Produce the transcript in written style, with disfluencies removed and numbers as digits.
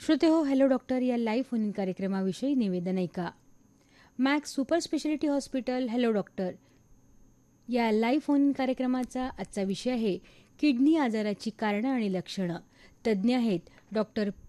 श्रोते हो, hello doctor या लाईव्ह फोन इन कार्यक्रमाविषयी निवेदन ऐका. Max super speciality hospital hello doctor या लाईव्ह फोन इन कार्यक्रमाचा आजचा विषय आहे किडनी आजाराची कारणं आणि लक्षणं. तज्ज्ञ आहेत डॉक्टर